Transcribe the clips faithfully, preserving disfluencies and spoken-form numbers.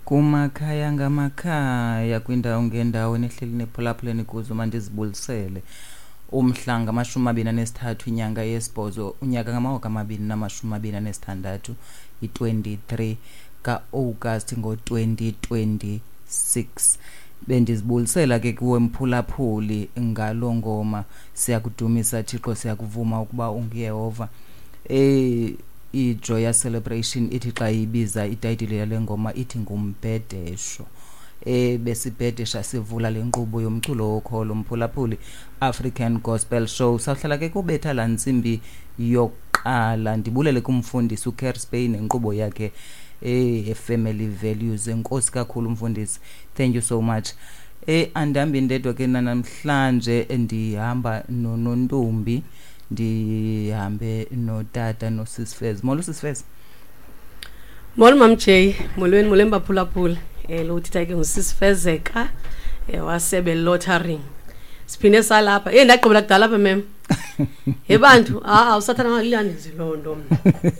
kumakhaya ngamakhaya kwindawo ngendawo nehleli nephulaphuleni kuzo mandizibulisele umhla ngamashumi amabini anesithathu inyanga yesibhozo unyaka ngamawaka amabini namashumi amabini anesithandathu i-twenty-three ka-August ngo-twenty twenty-six. Bendizibulisela ke kuwe mphulaphuli ngalo ngoma siyakudumisa Thixo siyakuvuma ukuba ungiyehova. Eh iJoya Celebration ithi xa ibiza ititle yale ngoma ithi ngumbhedesho. Eh besibhedesha sivula lenkqubo yomculo okholo mphulaphuli African Gospel Show. Sawuhlala ke kubetha la nsimbi yokuqala ndibulele kumfundisi uCare Spain enkqubo yakhe eh family values. Enkosi kakhulu mfundisi, thank you so much. Eh andambi ndedwa ke namhlanje ndihamba noNontombi, ndihambe notata noSisifez. Molo Sisifez. Molo Mam J, molweni molweni baphulaphula. Eh lo uthitha ke nguSisifezeka eh wasebe lottery. Siphinde salapha. Eh ndaqobela kudala lapha mem. He bantu, ah usathana ngaliyani zilondo mina.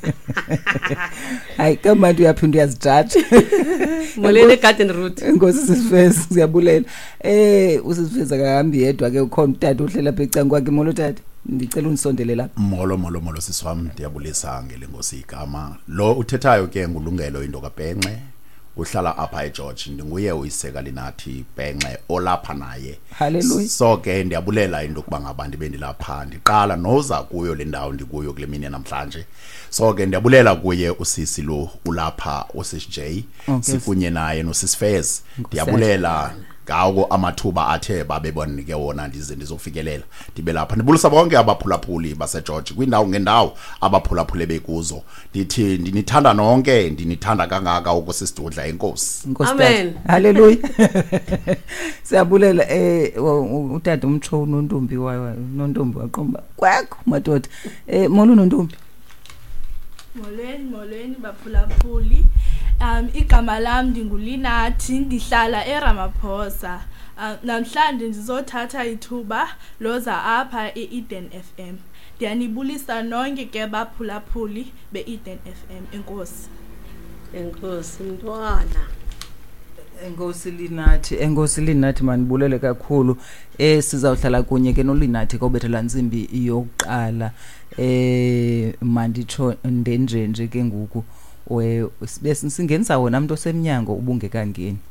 Hayi kamanje uyaphinda uyazijudge. Molweni garden route. Inkosi Sisifez siyabulela. Eh uSisifez akahambi yedwa ke ukhona utata uhlela phe ecangu kwakhe. Molo tata, ndicela unisondele lapha. Molo molo molo siswami, ndiyabulisa ngelenkosi igama. Lo uthethayo ke ngulungelo into kaBhenxe. Uhlala apha eGeorge, ndinguye uyiseka linathi Bhenxe olapha naye. Hallelujah. So ke ndiyabulela into kuba ngabantu bendilapha ndiqala noza kuyo le ndawo ndikuyo kule mini namhlanje. So ke ndiyabulela kuye usisi lo ulapha uSis J, sikunye naye noSisifez. Ndiyabulela ngawo amathuba athe babebonike wona ndize ndizofikelela ndibe lapha. Ndibulisa bonke abaphulaphuli baseGeorge kwindawo ngendawo abaphulaphule bekuzo. Ndithi ndinithanda nonke, ndinithanda kangaka ukusisidudla enkosi. Amen. Hallelujah. Siyabulela eh utata umtsho uNontombi wayo uNontombi waqomba kwakho madoda. Eh molo uNontombi. Molweni molweni baphulaphuli. Um igama lami ndingulinathi, ndihlala eRamaphosa. Um, namhlanje ndizothatha ithuba loza apha eEden F M. Ndiyanibulisa nonke ke baphulaphuli beEden F M. Enkosi. Enkosi mntwana. Enkosi linathi, enkosi linathi manibulele kakhulu. Eh sizawuhlala kunye ke noLinathi kobethela nsimbi yokuqala. Eh manditsho ndenjenje ke ngoku we sibe singenza wona umuntu osemnyango ubungekangeni.